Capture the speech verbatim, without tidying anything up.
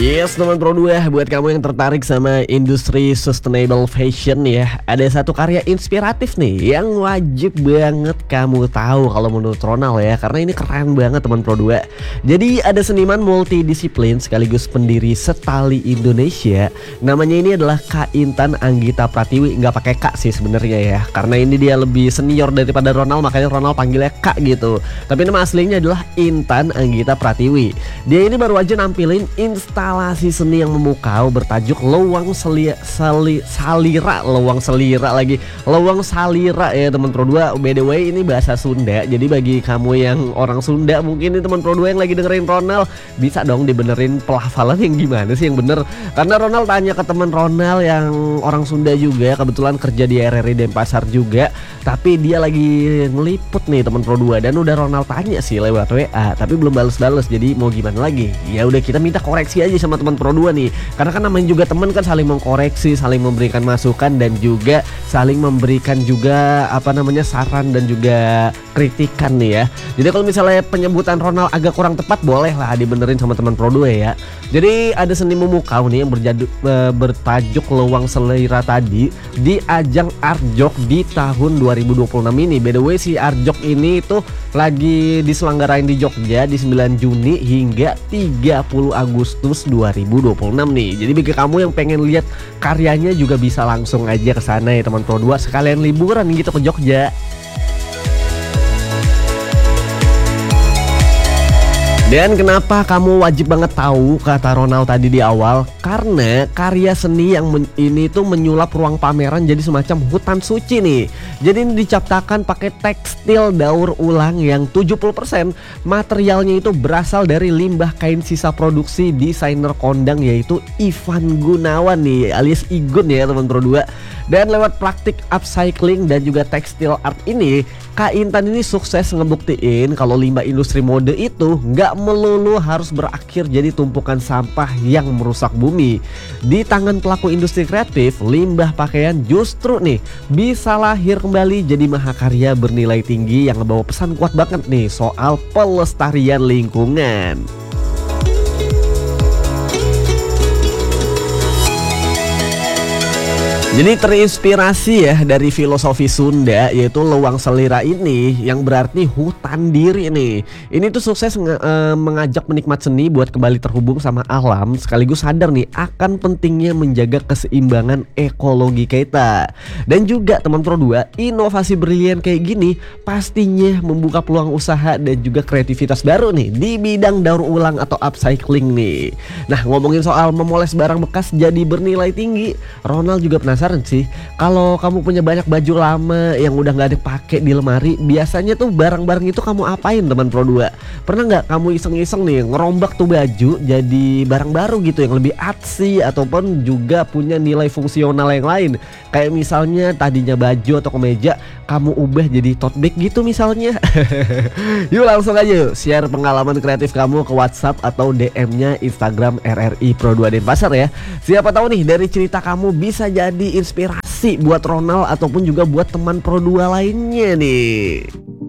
Yes teman Pro dua, buat kamu yang tertarik sama industri sustainable fashion ya, ada satu karya inspiratif nih yang wajib banget kamu tahu kalau menurut Ronald ya, karena ini keren banget teman Pro dua. Jadi ada seniman multidisiplin sekaligus pendiri Setali Indonesia. Namanya ini adalah Kak Intan Anggita Pratiwi, nggak pakai Kak sih sebenarnya ya, karena ini dia lebih senior daripada Ronald, makanya Ronald panggilnya Kak gitu. Tapi nama aslinya adalah Intan Anggita Pratiwi. Dia ini baru aja nampilin instalasi seni yang memukau bertajuk Lewang Seli, Sali, Salira, Lewang Selira lagi, Lewang Salira ya teman Pro dua. By the way ini bahasa Sunda, jadi bagi kamu yang orang Sunda mungkin nih teman Pro dua yang lagi dengerin Ronald, bisa dong dibenerin pelafalan yang gimana sih yang bener. Karena Ronald tanya ke teman Ronald yang orang Sunda juga, kebetulan kerja di R R I Denpasar juga, tapi dia lagi ngeliput nih teman Pro dua, dan udah Ronald tanya sih lewat W A tapi belum bales-bales. Jadi mau gimana lagi, ya udah kita minta koreksi aja sama teman Pro dua nih, karena kan namanya juga teman kan saling mengkoreksi, saling memberikan masukan, dan juga saling memberikan juga apa namanya saran dan juga kritikan nih ya. Jadi kalau misalnya penyebutan Ronald agak kurang tepat, boleh lah dibenerin sama teman Pro dua ya. Jadi ada seni memukau nih yang berjadu, e, bertajuk Lewang Selira tadi di ajang Arjok di tahun dua ribu dua puluh enam ini. By the way si Arjok ini tuh lagi diselenggarain di Jogja di sembilan Juni hingga tiga puluh Agustus dua ribu dua puluh enam nih. Jadi bagi kamu yang pengen lihat karyanya juga bisa langsung aja ke sana ya teman Pro dua, sekalian liburan gitu ke Jogja. Dan kenapa kamu wajib banget tahu kata Ronald tadi di awal? Karena karya seni yang ini tuh menyulap ruang pameran jadi semacam hutan suci nih. Jadi ini diciptakan pakai tekstil daur ulang yang tujuh puluh persen materialnya itu berasal dari limbah kain sisa produksi desainer kondang yaitu Ivan Gunawan nih alias Igun ya teman Pro dua. Dan lewat praktik upcycling dan juga tekstil art ini, Kak Intan ini sukses ngebuktiin kalau limbah industri mode itu nggak melulu harus berakhir jadi tumpukan sampah yang merusak bumi. Di tangan pelaku industri kreatif, limbah pakaian justru nih bisa lahir kembali jadi mahakarya bernilai tinggi yang ngebawa pesan kuat banget nih soal pelestarian lingkungan. Jadi terinspirasi ya dari filosofi Sunda yaitu Lewang Selira ini yang berarti hutan diri nih. Ini tuh sukses nge, e, mengajak penikmat seni buat kembali terhubung sama alam, sekaligus sadar nih akan pentingnya menjaga keseimbangan ekologi kita. Dan juga teman Pro dua, inovasi brilian kayak gini pastinya membuka peluang usaha dan juga kreativitas baru nih di bidang daur ulang atau upcycling nih. Nah ngomongin soal memoles barang bekas jadi bernilai tinggi, Ronald juga penasaran sih, kalau kamu punya banyak baju lama yang udah nggak dipakai di lemari, biasanya tuh barang-barang itu kamu apain teman Pro dua? Pernah nggak kamu iseng-iseng nih ngerombak tuh baju jadi barang baru gitu yang lebih artsy ataupun juga punya nilai fungsional yang lain? Kayak misalnya tadinya baju atau kemeja kamu ubah jadi tote bag gitu misalnya. Yuk langsung aja yuk share pengalaman kreatif kamu ke WhatsApp atau D M-nya Instagram R R I Pro dua Denpasar ya. Siapa tahu nih dari cerita kamu bisa jadi inspirasi buat Ronald ataupun juga buat teman Pro dua lainnya nih.